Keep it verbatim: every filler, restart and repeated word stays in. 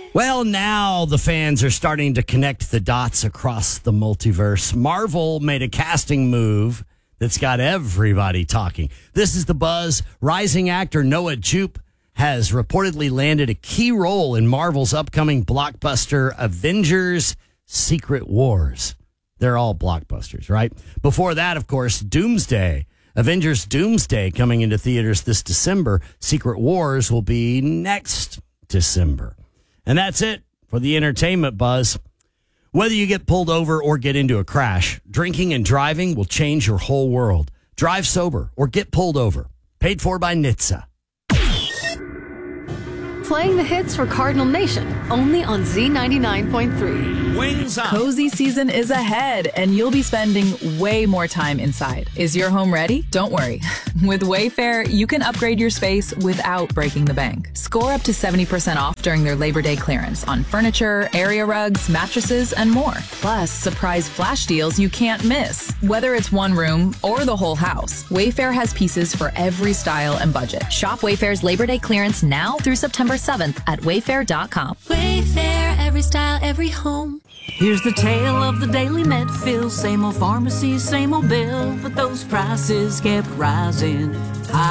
Well, now the fans are starting to connect the dots across the multiverse. Marvel made a casting move that's got everybody talking. This is the buzz. Rising actor Noah Jupe has reportedly landed a key role in Marvel's upcoming blockbuster Avengers Secret Wars. They're all blockbusters, right? Before that, of course, Doomsday. Avengers Doomsday coming into theaters this December. Secret Wars will be next December. And that's it for the entertainment buzz. Whether you get pulled over or get into a crash, drinking and driving will change your whole world. Drive sober or get pulled over. Paid for by N H T S A. Playing the hits for Cardinal Nation, only on Z ninety-nine point three. Wings up. Cozy season is ahead, and you'll be spending way more time inside. Is your home ready? Don't worry. With Wayfair, you can upgrade your space without breaking the bank. Score up to seventy percent off during their Labor Day clearance on furniture, area rugs, mattresses, and more. Plus, surprise flash deals you can't miss. Whether it's one room or the whole house, Wayfair has pieces for every style and budget. Shop Wayfair's Labor Day clearance now through September seventh at wayfair dot com. Wayfair, every style, every home. Here's the tale of the daily Medfill. Same old pharmacy, same old bill, but those prices kept rising.